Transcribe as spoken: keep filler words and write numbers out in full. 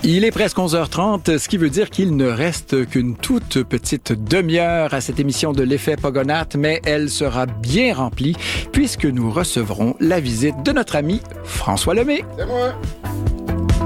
Il est presque onze heures trente, ce qui veut dire qu'il ne reste qu'une toute petite demi-heure à cette émission de l'Effet Pogonath, mais elle sera bien remplie puisque nous recevrons la visite de notre ami François Lemay. C'est moi.